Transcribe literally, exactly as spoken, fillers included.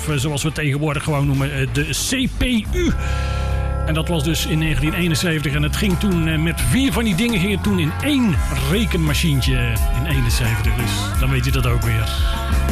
Of uh, zoals we het tegenwoordig gewoon noemen, uh, de C P U. En dat was dus in negentien eenenzeventig. En het ging toen uh, met vier van die dingen ging het toen in één rekenmachientje in eenenzeventig. Dus dan weet je dat ook weer.